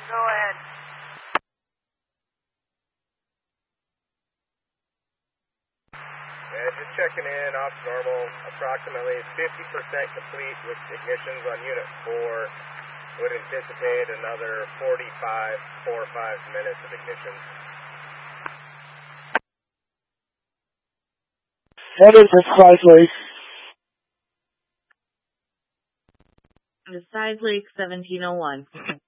Go ahead. Just checking in, off normal, approximately 50% complete with ignitions on Unit 4. Would anticipate another 45 minutes of ignitions. Headed for Size Lake. Size Lake 1701.